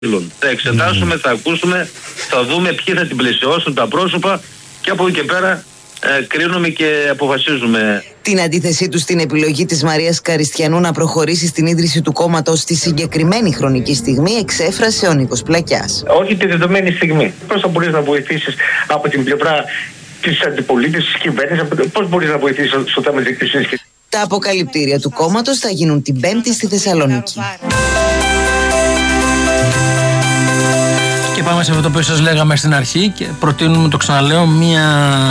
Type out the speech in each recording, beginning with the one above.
Θα εξετάσουμε, θα ακούσουμε, θα δούμε ποιοι θα την πλαισιώσουν τα πρόσωπα και από εκεί και πέρα κρίνουμε και αποφασίζουμε. Την αντίθεσή του στην επιλογή της Μαρίας Καριστιανού να προχωρήσει στην ίδρυση του κόμματος στη συγκεκριμένη χρονική στιγμή εξέφρασε ο Νίκος Πλακιάς. Όχι τη δεδομένη στιγμή. Πώς θα μπορείς να βοηθήσεις από την πλευρά της αντιπολίτευσης, της κυβέρνησης, πώς μπορείς να βοηθήσεις στο θέμα της δικτύωσης. Τα αποκαλυπτήρια του κόμματος θα γίνουν την Πέμπτη στη Θεσσαλονίκη. Και πάμε σε αυτό το οποίο σας λέγαμε στην αρχή και προτείνουμε, το ξαναλέω, μια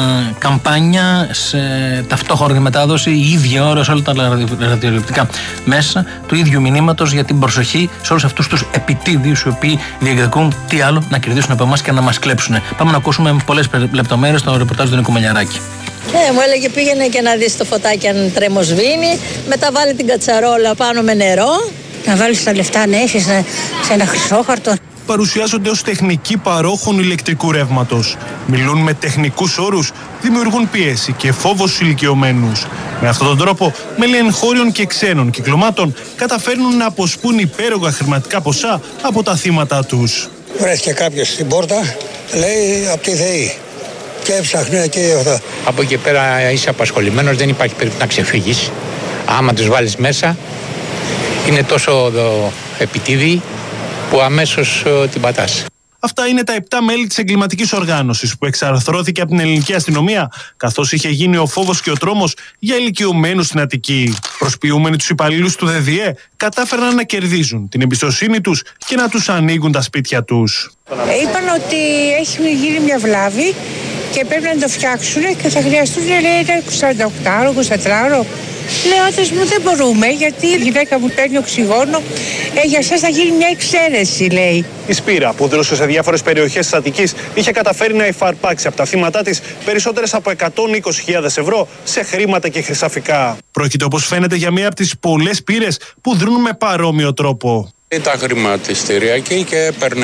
καμπάνια σε ταυτόχρονη μετάδοση η ίδια ώρα σε όλα τα ραδιοτηλεοπτικά μέσα του ίδιου μηνύματος για την προσοχή σε όλους αυτούς τους επιτίδιους οι οποίοι διεκδικούν τι άλλο να κερδίσουν από εμάς και να μας κλέψουν. Πάμε να ακούσουμε με πολλές λεπτομέρειες το ρεπορτάζ του Νίκου Μελιαράκη. Μου έλεγε πήγαινε και να δεις το φωτάκι αν τρεμοσβήνει, μετά βάλει την κατσαρόλα πάνω με νερό. Να βάλεις τα λεφτά να έχεις σε ένα χρυσόχαρτο. Παρουσιάζονται ως τεχνικοί παρόχων ηλεκτρικού ρεύματος. Μιλούν με τεχνικούς όρους, δημιουργούν πίεση και φόβο στους ηλικιωμένους. Με αυτόν τον τρόπο, μέλη εγχώριων και ξένων κυκλωμάτων καταφέρνουν να αποσπούν υπέρογα χρηματικά ποσά από τα θύματα τους. Βρέθηκε κάποιος στην πόρτα, λέει από τη ΔΕΗ. Και έψαχνε και αυτό. Από εκεί πέρα είσαι απασχολημένος, δεν υπάρχει περίπτωση να ξεφύγεις. Άμα τους βάλεις μέσα, είναι τόσο επιτίδιοι που αμέσως την πατάς. Αυτά είναι τα 7 μέλη της εγκληματικής οργάνωσης που εξαρθρώθηκε από την ελληνική αστυνομία, καθώς είχε γίνει ο φόβος και ο τρόμος για ηλικιωμένους στην Αττική. Προσποιούμενοι τους υπαλλήλους του ΔΔΕ κατάφεραν να κερδίζουν την εμπιστοσύνη τους και να τους ανοίγουν τα σπίτια τους. Είπαν ότι έχει γίνει μια βλάβη και πρέπει να το φτιάξουν και θα χρειαστούν, λέει, 48ωρο, 24ωρο. Λέω, άντρες μου, δεν μπορούμε, γιατί η γυναίκα μου παίρνει οξυγόνο. Για σας θα γίνει μια εξαίρεση, λέει. Η Σπύρα, που δρούσε σε διάφορες περιοχές της Αττικής, είχε καταφέρει να υφαρπάξει από τα θύματά της περισσότερες από 120.000 ευρώ σε χρήματα και χρυσαφικά. Πρόκειται, όπως φαίνεται, για μία από τις πολλές πύρες που δρούν με παρόμοιο τρόπο. Ήταν χρηματιστηριακή και έπαιρνε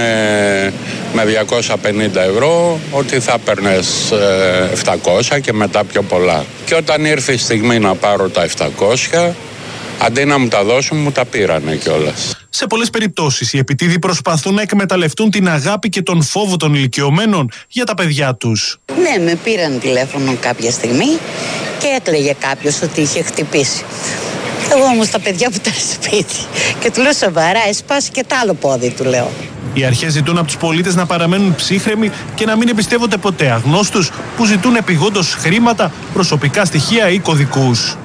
με 250 ευρώ ότι θα έπαιρνες 700 και μετά πιο πολλά. Και όταν ήρθε η στιγμή να πάρω τα 700, αντί να μου τα δώσουν, μου τα πήρανε κιόλας. Σε πολλές περιπτώσεις οι επιτίδιοι προσπαθούν να εκμεταλλευτούν την αγάπη και τον φόβο των ηλικιωμένων για τα παιδιά τους. Ναι, με πήραν τηλέφωνο κάποια στιγμή και έκλαιγε κάποιος ότι είχε χτυπήσει. Εγώ όμως τα παιδιά που ήταν σπίτι και του λέω σοβαρά, έσπασε και τ' άλλο πόδι, του λέω. Οι αρχές ζητούν από τους πολίτες να παραμένουν ψύχρεμοι και να μην εμπιστεύονται ποτέ αγνώστους που ζητούν επειγόντως χρήματα, προσωπικά στοιχεία ή κωδικούς.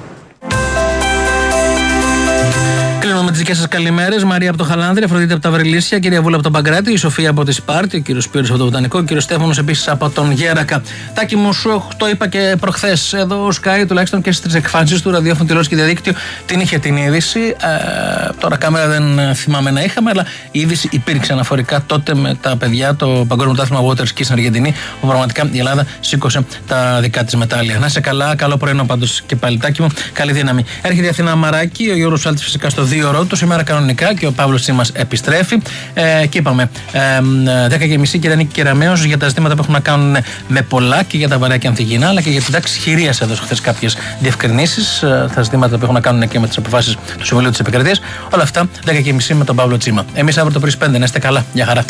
Κλείνω με τις δικές σας καλημέρες. Μαρία από το Χαλάνδρη, Αφροδίτη από τα Βρυλίσια, κυρία Βούλα από τον Παγκράτη, η Σοφία από τη Σπάρτη, ο κύριος Σπύρος από το Βοτανικό, ο κύριος Στέφανος επίσης από τον Γέρακα. Τάκη μου, σου το είπα και προχθές. Εδώ ο Sky, τουλάχιστον και στις εκφάνσεις του ραδιόφωνο, τηλεόραση και διαδίκτυο, την είχε την είδηση. Τώρα κάμερα δεν θυμάμαι να είχαμε, αλλά η είδηση υπήρξε αναφορικά τότε με τα παιδιά, το Παγκόσμιο Πρωτάθλημα Water Ski στην Αργεντινή, που πραγματικά η Ελλάδα σήκωσε τα δικά της μετάλλια. Να είσαι καλά, καλό πρωινό πάντως και πάλι, Τάκη μου, καλή δύναμη. Έρχεται η Αθηνά Μαράκη, ο Γιώργος Σάλτης φυσικά στο 2ωρο του, σήμερα κανονικά και ο Παύλος Τσίμας επιστρέφει. Και είπαμε 10:30 και Νίκη Κεραμέως για τα ζητήματα που έχουν να κάνουν με πολλά και για τα βαρέα και ανθυγιεινά, αλλά και για την τάξη χειρίας. Έδωσε χθες κάποιες διευκρινήσεις, τα ζητήματα που έχουν να κάνουν και με τις αποφάσεις του Συμβουλίου της Επικρατείας. Όλα αυτά 10:30 με τον Παύλο Τσίμα. Εμείς αύριο το πρωί 5. Να είστε καλά. Γεια χαρά.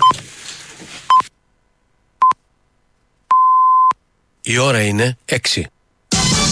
Η ώρα είναι 6.